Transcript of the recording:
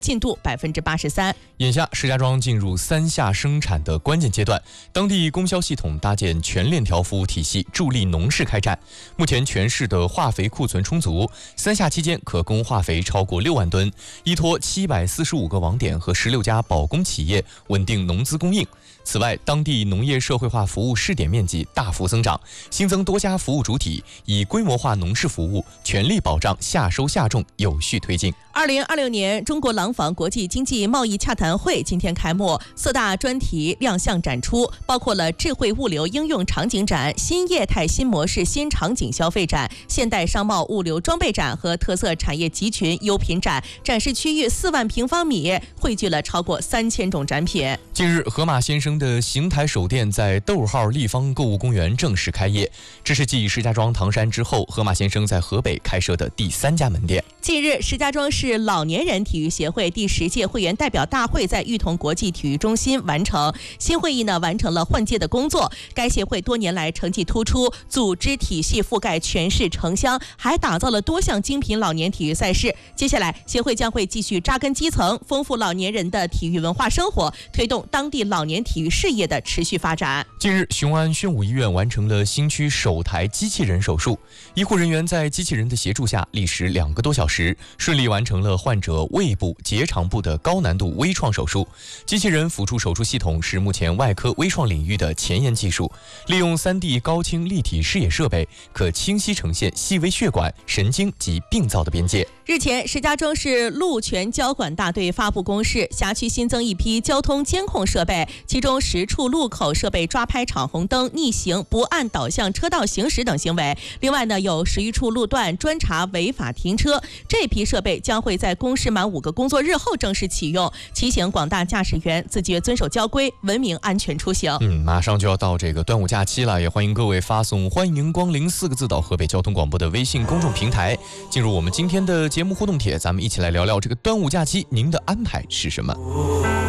进度83%。 眼下，石家庄进入3下生产的关键阶段，当地供销系统搭建全链条服务体系，助力农事开展。目前全市的化肥库存充足，3下期间可供化肥超过6万吨，依托745个网点和16家保供企业稳定农资供应。此外，当地农业社会化服务试点面积大幅增长，新增多家服务主体，以规模化农事服务全力保障下收下种有序推进。 2026年中国廊坊国际经济贸易洽谈会今天开幕，4大专题亮相展出，包括了智慧物流应用场景展、新业态新模式新场景消费展、现代商贸物流装备展和特色产业集群优品展。展示区域4万平方米，汇聚了超过3000种展品。 近日，河马先生的邢台首店在逗号立方购物公园正式开业，这是继石家庄唐山之后，河马先生在河北开设的第3家门店。 近日，石家庄市老年人体育协会第10届会员代表大会在裕彤国际体育中心完成。新会议完成了换届的工作。该协会多年来成绩突出，组织体系覆盖全市城乡，还打造了多项精品老年体育赛事。接下来，协会将会继续扎根基层，丰富老年人的体育文化生活，推动当地老年体育事业的持续发展。 近日，雄安宣武医院完成了新区首台机器人手术，医护人员在机器人的协助下，历时2个多小时，顺利完成了患者胃部、结肠部的高难度微创手术。机器人辅助手术系统是目前外科微创领域的前沿技术，利用3D 高清立体视野设备，可清晰呈现细微血管、神经及病灶的边界。 日前，石家庄市路权交管大队发布公示，辖区新增一批交通监控设备，其中10处路口设备抓拍闯红灯、逆行、不按导向车道行驶等行为。另外有10余处路段专查违法停车。这批设备将会在公示满5个工作日后正式启用，提醒广大驾驶员自觉遵守交规，文明安全出行。 马上就要到这个端午假期了，也欢迎各位发送欢迎光临4个字到河北交通广播的微信公众平台，进入我们今天的节目互动帖，咱们一起来聊聊这个端午假期您的安排是什么。